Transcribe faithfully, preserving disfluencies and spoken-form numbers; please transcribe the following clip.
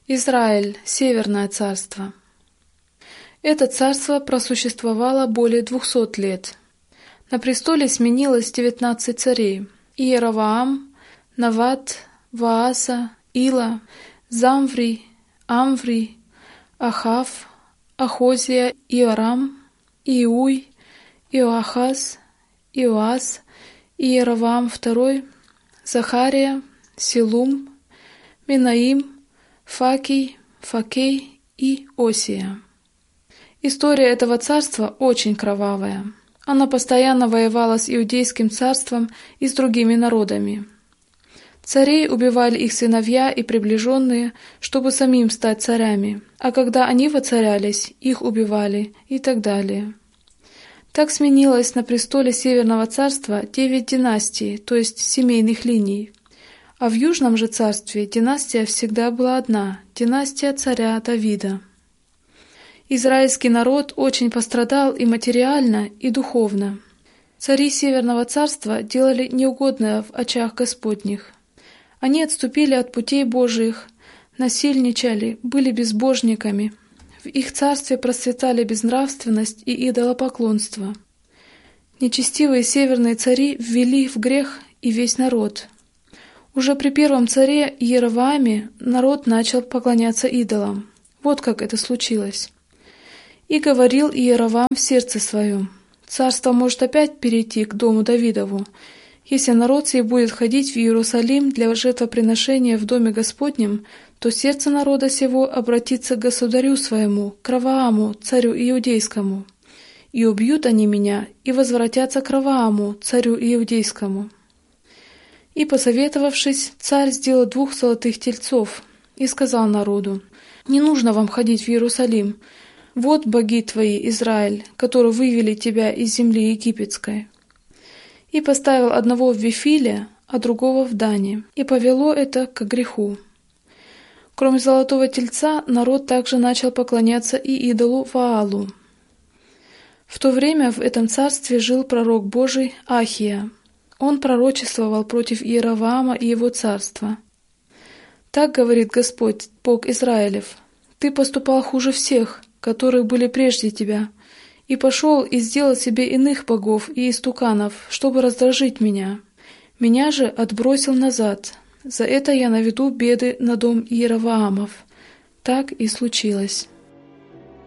Израиль, Северное царство. Это царство просуществовало более двухсот лет. На престоле сменилось девятнадцать царей: Иеровоам, Нават, Вааса, Ила, Замврий, Амврий, Ахав, Ахозия, Иорам, Иуй, Иоахаз, Иоас, Иеровоам второй, Захария, Силум, Минаим, Факий, Факей и Осия. История этого царства очень кровавая. Она постоянно воевала с Иудейским царством и с другими народами. Царей убивали их сыновья и приближенные, чтобы самим стать царями, а когда они воцарялись, их убивали и так далее. Так сменилось на престоле Северного царства девять династий, то есть семейных линий. А в Южном же царстве династия всегда была одна – династия царя Давида. Израильский народ очень пострадал и материально, и духовно. Цари Северного царства делали неугодное в очах Господних. Они отступили от путей Божиих, насильничали, были безбожниками. В их царстве процветали безнравственность и идолопоклонство. Нечестивые северные цари ввели в грех и весь народ. Уже при первом царе Иеровоаме народ начал поклоняться идолам. Вот как это случилось. «И говорил Иеровоам в сердце своем: царство может опять перейти к дому Давидову, если народ сей будет ходить в Иерусалим для жертвоприношения в доме Господнем, то сердце народа сего обратится к государю своему, к Равааму, царю Иудейскому. И убьют они меня, и возвратятся к Равааму, царю Иудейскому». И, посоветовавшись, царь сделал двух золотых тельцов и сказал народу: «Не нужно вам ходить в Иерусалим. Вот боги твои, Израиль, которые вывели тебя из земли египетской». И поставил одного в Вифиле, а другого в Дане, и повело это к греху. Кроме золотого тельца, народ также начал поклоняться и идолу Ваалу. В то время в этом царстве жил пророк Божий Ахия. Он пророчествовал против Иеровоама и его царства. «Так говорит Господь, Бог Израилев: ты поступал хуже всех, которые были прежде тебя, и пошел и сделал себе иных богов и истуканов, чтобы раздражить меня. Меня же отбросил назад. За это я наведу беды на дом Иеровоамов». Так и случилось.